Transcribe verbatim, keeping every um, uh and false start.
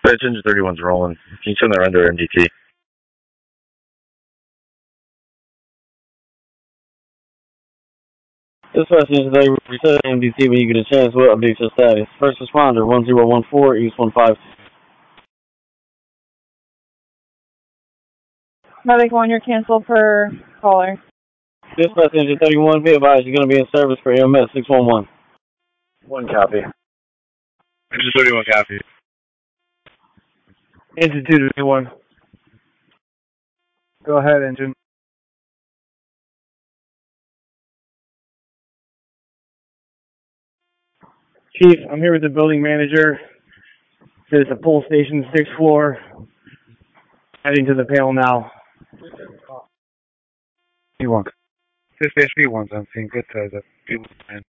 Dispatch engine thirty-one's rolling. Can you send that render M D T? Dispatch engine thirty, reset M D T when you get a chance. What updates your status? First responder one zero one four, East one five. Medic one, you're canceled for caller. Dispatch engine thirty-one, be advised you're going to be in service for E M S six one one. One copy. Engine thirty-one copy. Engine two twenty-one. Go ahead, engine. Chief, I'm here with the building manager. There's a pull station, sixth floor. Heading to the panel now. P one. This is P one's on scene. Good size up.